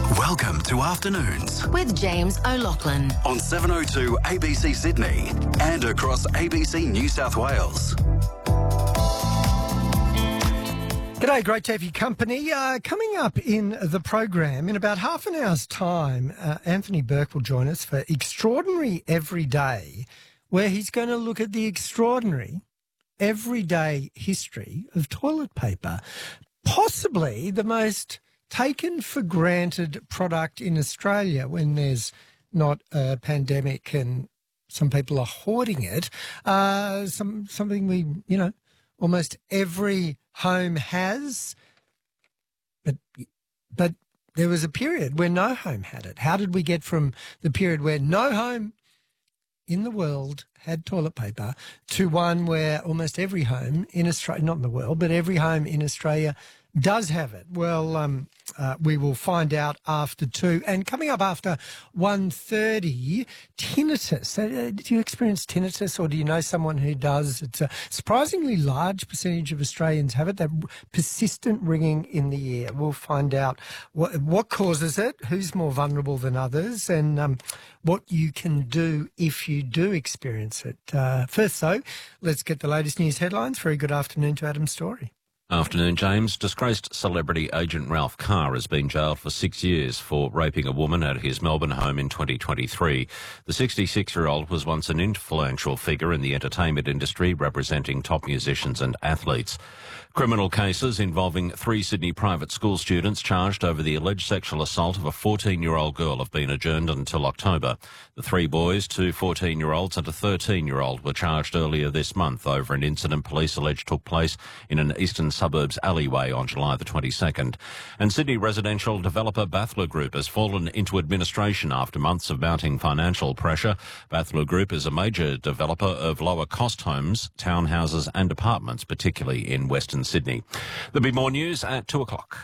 Welcome to Afternoons with James O'Loughlin on 702 ABC Sydney and across ABC New South Wales. G'day, great to have your company. Coming up in the program, in about half an hour's time, Anthony Burke will join us for Extraordinary Everyday, where he's going to look at the extraordinary everyday history of toilet paper, possibly the most taken for granted product in Australia when there's not a pandemic and some people are hoarding it. Something we, almost every home has, but there was a period where no home had it. How did we get from the period where no home in the world had toilet paper to one where almost every home in Australia, not in the world, but every home in Australia does have it? Well, we will find out after 2. And coming up after 1:30, tinnitus. Do you experience tinnitus, or do you know someone who does? It's a surprisingly large percentage of Australians have it, that persistent ringing in the ear. We'll find out what causes it, who's more vulnerable than others, and what you can do if you do experience it. First, though, let's get the latest news headlines. Very good afternoon to Adam Story. Afternoon, James. Disgraced celebrity agent Ralph Carr has been jailed for 6 years for raping a woman at his Melbourne home in 2023. The 66-year-old was once an influential figure in the entertainment industry, representing top musicians and athletes. Criminal cases involving 3 Sydney private school students charged over the alleged sexual assault of a 14-year-old girl have been adjourned until October. The 3 boys, 2 14-year-olds and a 13-year-old, were charged earlier this month over an incident police allege took place in an eastern suburbs alleyway on July the 22nd. And Sydney residential developer Bathler Group has fallen into administration after months of mounting financial pressure. Bathler Group is a major developer of lower-cost homes, townhouses and apartments, particularly in Western Sydney. There'll be more news at 2 o'clock.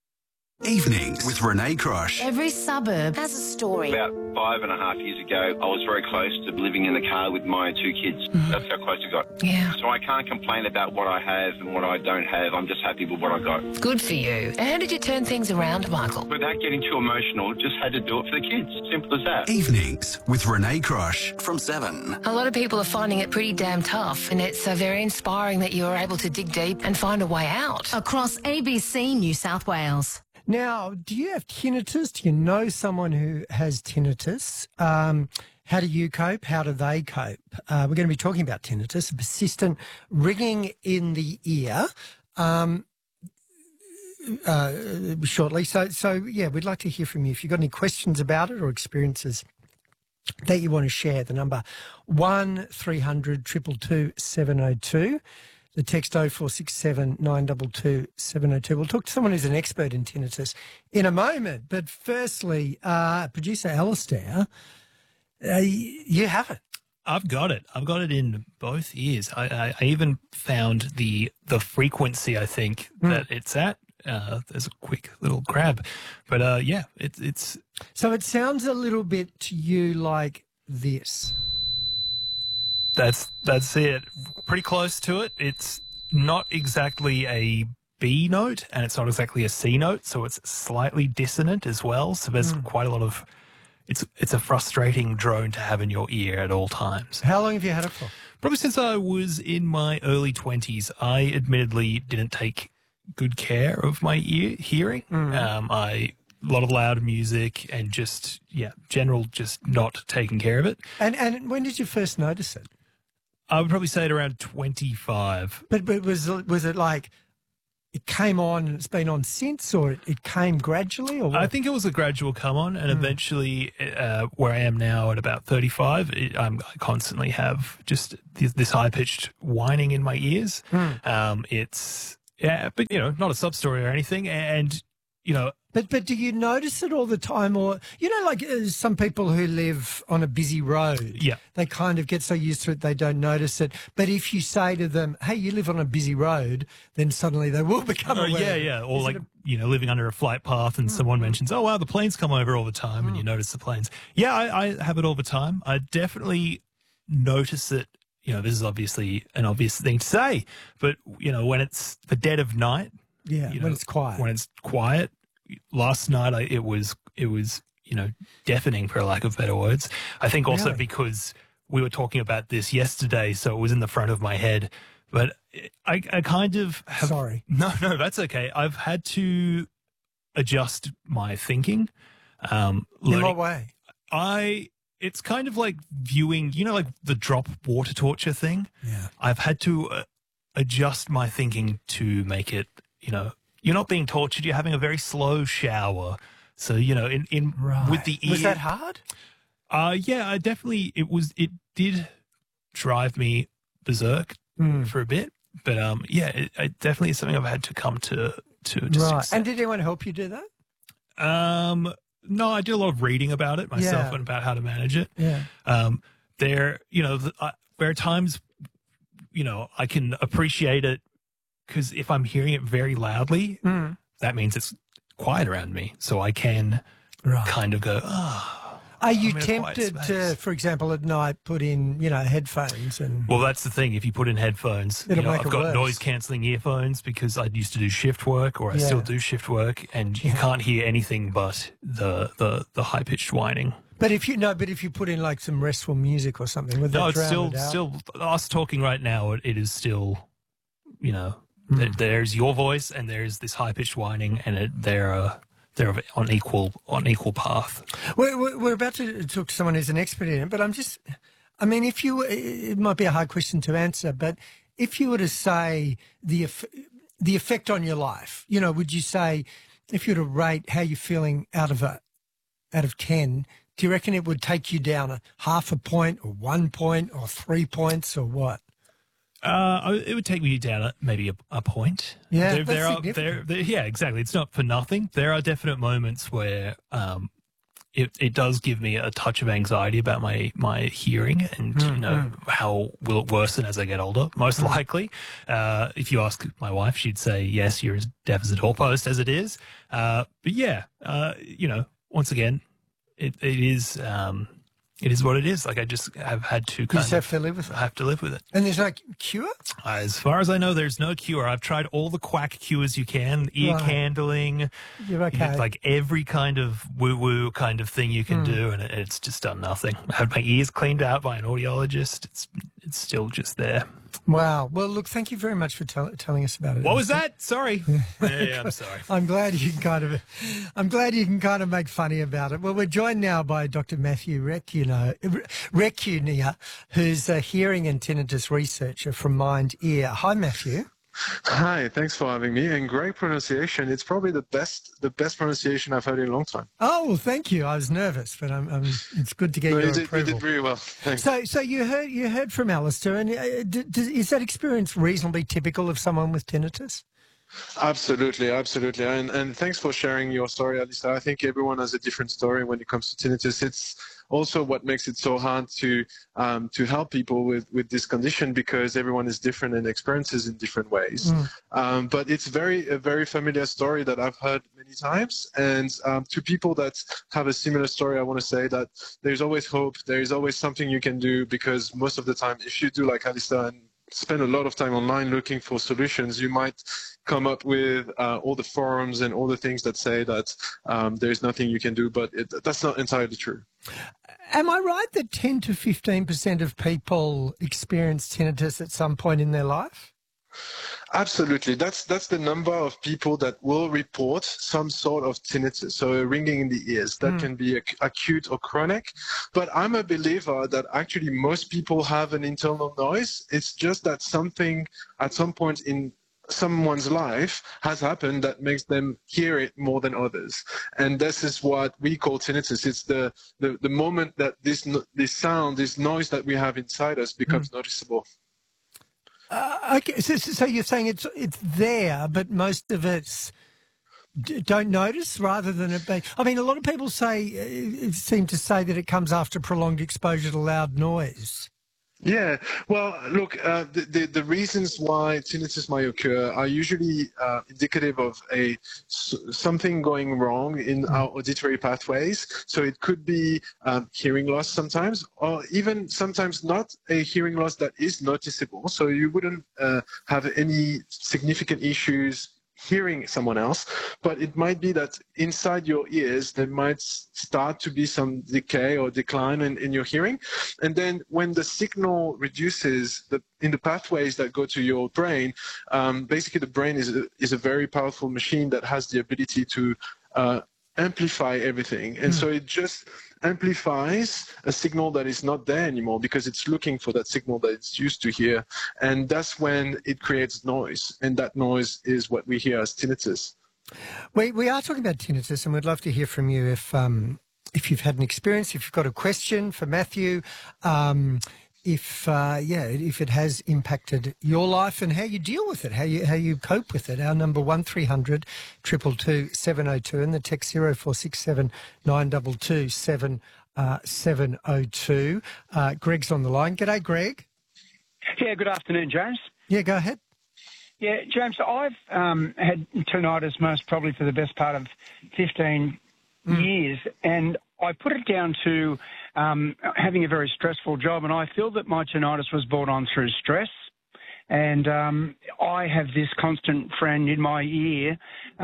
Evenings with Renee Crush. Every suburb has a story. About 5.5 years ago, I was very close to living in the car with my 2 kids. That's how close it got. Yeah. So I can't complain about what I have and what I don't have. I'm just happy with what I got. Good for you. How did you turn things around, Michael? Without getting too emotional, just had to do it for the kids. Simple as that. Evenings with Renee Crush from 7. A lot of people are finding it pretty damn tough, and it's very inspiring that you're able to dig deep and find a way out. Across ABC New South Wales. Now, do you have tinnitus? Do you know someone who has tinnitus? How do you cope? How do they cope? We're going to be talking about tinnitus, a persistent ringing in the ear, shortly. So yeah, we'd like to hear from you. If you've got any questions about it or experiences that you want to share, the number 1300 222 702. The text 0467 922 702. We'll talk to someone who's an expert in tinnitus in a moment. But firstly, producer Alistair, you have it. I've got it. I've got it in both ears. I even found the frequency, I think, that it's at. There's a quick little grab. But, yeah, it's... So it sounds a little bit to you like this. That's it. Pretty close to it. It's not exactly a B note, and it's not exactly a C note, so it's slightly dissonant as well. So there's quite a lot of... It's a frustrating drone to have in your ear at all times. How long have you had it for? Probably since I was in my early 20s. I admittedly didn't take good care of my hearing. A lot of loud music and just not taking care of it. And when did you first notice it? I would probably say it around 25. But was it like it came on and it's been on since, or it came gradually? Or what? I think it was a gradual come on, and eventually, where I am now at about 35, I constantly have just this high-pitched whining in my ears. It's, but, not a sub-story or anything, and, But do you notice it all the time? Or, like some people who live on a busy road, they kind of get so used to it they don't notice it. But if you say to them, hey, you live on a busy road, then suddenly they will become aware. Yeah. Or living under a flight path and someone mentions, oh, wow, the planes come over all the time and you notice the planes. Yeah, I have it all the time. I definitely notice it. This is obviously an obvious thing to say, but, when it's the dead of night. Yeah, when it's quiet. When it's quiet. Last night it was deafening, for lack of better words. I think also Really? because we were talking about this yesterday, so it was in the front of my head. But I kind of have... Sorry. No, that's okay. I've had to adjust my thinking. In what way? It's kind of like viewing, like the drop water torture thing. Yeah. I've had to adjust my thinking to make it, you're not being tortured. You're having a very slow shower. So, with the ear. Was that hard? Yeah, it did drive me berserk for a bit. But, it definitely is something I've had to come to just Right. accept. And did anyone help you do that? No, I did a lot of reading about it myself and about how to manage it. Yeah. There are times, I can appreciate it because if I'm hearing it very loudly, that means it's quiet around me. So I can kind of go, Are you I'm in a quiet tempted to, space. for example, at night put in, headphones and... Well, that's the thing. If you put in headphones, It'll make I've it got worse. noise-canceling earphones because I used to do shift work, or I still do shift work, and you can't hear anything but the high-pitched whining. But if you put in like some restful music or something, would that No, it's drown it out? still us talking right now. It is still, there's your voice and there's this high-pitched whining, and they're on equal path. We're about to talk to someone who's an expert in it, but it might be a hard question to answer, but if you were to say the effect on your life, would you say, if you were to rate how you're feeling out of 10, do you reckon it would take you down a half a point or 1 point or 3 points or what? It would take me down maybe a point. Yeah, there significant. yeah, exactly. It's not for nothing. There are definite moments where it does give me a touch of anxiety about my hearing, and how will it worsen as I get older? Most likely. If you ask my wife, she'd say yes, you're as deaf as a doorpost as it is. But yeah, once again, it is. It is what it is. Like, I just have had to have to live with it. I have to live with it. And there's no cure? As far as I know, there's no cure. I've tried all the quack cures you can, ear candling, You're okay. like every kind of woo-woo kind of thing you can do, and it's just done nothing. I had my ears cleaned out by an audiologist. It's still just there. Wow. Well, look, thank you very much for telling us about it. What was that? Sorry. Yeah, I'm sorry. I'm glad you can kind of make funny about it. Well, we're joined now by Dr. Matthew Recunier, who's a hearing and tinnitus researcher from Mind Ear. Hi, Matthew. Hi, thanks for having me, and great pronunciation. It's probably the best pronunciation I've heard in a long time. Oh, well, thank you. I was nervous, but it's good to get your approval. You did really well. Thanks. So you heard from Alistair, and is that experience reasonably typical of someone with tinnitus? Absolutely. And thanks for sharing your story, Alistair. I think everyone has a different story when it comes to tinnitus. It's also what makes it so hard to help people with this condition, because everyone is different and experiences in different ways. But it's a very familiar story that I've heard many times. And to people that have a similar story, I want to say that there's always hope. There is always something you can do, because most of the time, if you do like Alistair and spend a lot of time online looking for solutions, you might come up with all the forums and all the things that say that there's nothing you can do, but that's not entirely true. Am I right that 10 to 15% of people experience tinnitus at some point in their life? Absolutely. That's the number of people that will report some sort of tinnitus, so a ringing in the ears. That can be acute or chronic. But I'm a believer that actually most people have an internal noise. It's just that something at some point in someone's life has happened that makes them hear it more than others, and this is what we call tinnitus. It's the moment that this sound, this noise that we have inside us becomes noticeable. Okay, so you're saying it's there, but most of us don't notice, rather than it being. I mean, a lot of people seem to say that it comes after prolonged exposure to loud noise. Yeah, well, look, the reasons why tinnitus might occur are usually indicative of something going wrong in our auditory pathways. So it could be hearing loss sometimes, or even sometimes not a hearing loss that is noticeable. So you wouldn't have any significant issues hearing someone else, but it might be that inside your ears there might start to be some decay or decline in your hearing. And then when the signal reduces in the pathways that go to your brain, basically the brain is a very powerful machine that has the ability to amplify everything. And so it just amplifies a signal that is not there anymore because it's looking for that signal that it's used to hear. And that's when it creates noise. And that noise is what we hear as tinnitus. We are talking about tinnitus, and we'd love to hear from you if you've had an experience, if you've got a question for Matthew, if it has impacted your life and how you deal with it, how you cope with it. Our number 1300 222 702 and the text 0467 922 702. Greg's on the line. G'day, Greg. Yeah, good afternoon, James. Yeah, go ahead. Yeah, James, I've had tinnitus most probably for the best part of 15 years, and I put it down to having a very stressful job, and I feel that my tinnitus was brought on through stress. And I have this constant friend in my ear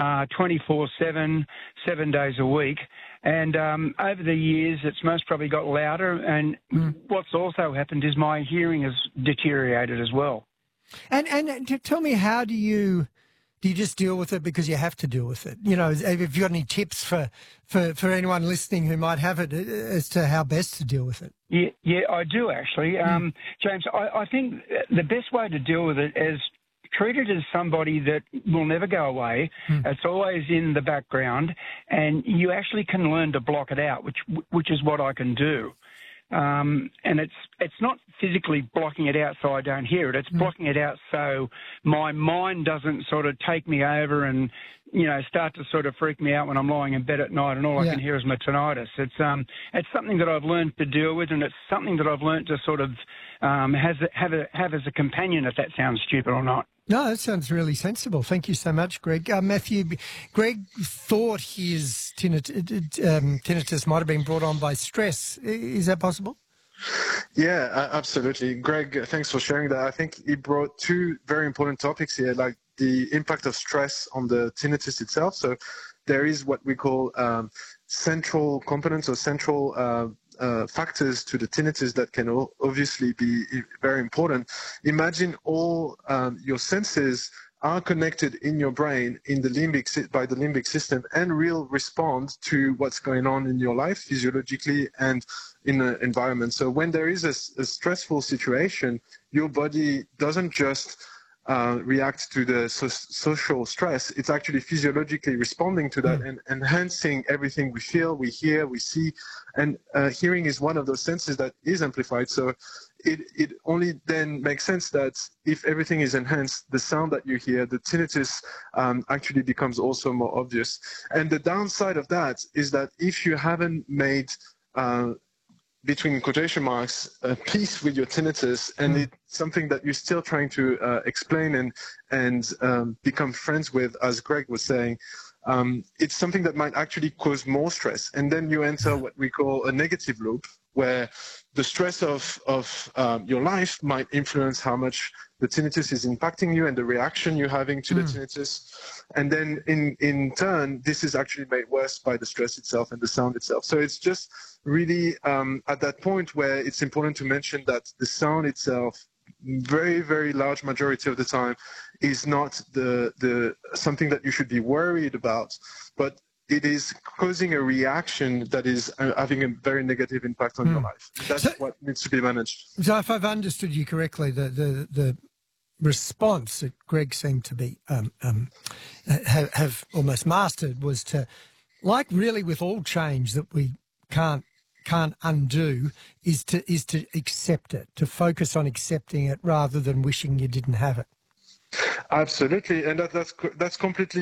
24/7, 7 days a week. And over the years, it's most probably got louder. And what's also happened is my hearing has deteriorated as well. And tell me, how do you just deal with it because you have to deal with it? You know, have you got any tips for anyone listening who might have it as to how best to deal with it? Yeah, I do actually. James, I think the best way to deal with it is treat it as somebody that will never go away. It's always in the background, and you actually can learn to block it out, which is what I can do. And it's not physically blocking it out so I don't hear it. It's blocking it out so my mind doesn't sort of take me over and, you know, start to sort of freak me out when I'm lying in bed at night and all I can hear is my tinnitus. It's something that I've learned to deal with, and it's something that I've learned to sort of have as a companion, if that sounds stupid or not. No, that sounds really sensible. Thank you so much, Greg. Matthew, Greg thought his tinnitus might have been brought on by stress. Is that possible? Yeah, absolutely. Greg, thanks for sharing that. I think he brought two very important topics here, like the impact of stress on the tinnitus itself. So there is what we call central components or central factors to the tinnitus that can obviously be very important. Imagine all your senses are connected in your brain by the limbic system and will respond to what's going on in your life physiologically and in the environment. So when there is a stressful situation, your body doesn't just react to the social stress. It's actually physiologically responding to that and enhancing everything we feel, we hear, we see. And hearing is one of those senses that is amplified. So it only then makes sense that if everything is enhanced, the sound that you hear, the tinnitus, actually becomes also more obvious. And the downside of that is that if you haven't made between quotation marks, peace with your tinnitus, and it's something that you're still trying to explain and become friends with, as Greg was saying, it's something that might actually cause more stress. And then you enter what we call a negative loop, where the stress of your life might influence how much the tinnitus is impacting you and the reaction you're having to the tinnitus. And then in turn, this is actually made worse by the stress itself and the sound itself. So it's just really at that point where it's important to mention that the sound itself, very, very large majority of the time, is not the something that you should be worried about, but it is causing a reaction that is having a very negative impact on your life. That's what needs to be managed. So if I've understood you correctly, the response that Greg seemed to be have almost mastered was to, like really with all change that we can't undo, is to accept it, to focus on accepting it rather than wishing you didn't have it. Absolutely, and that's completely